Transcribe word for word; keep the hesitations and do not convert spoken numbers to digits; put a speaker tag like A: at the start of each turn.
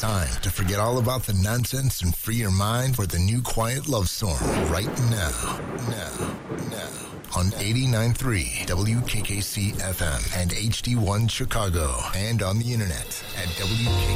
A: time to forget all about the nonsense and free your mind for the new quiet love song right now. Now. Now. On eighty-nine point three W K K C F M and H D one Chicago, and on the internet at W K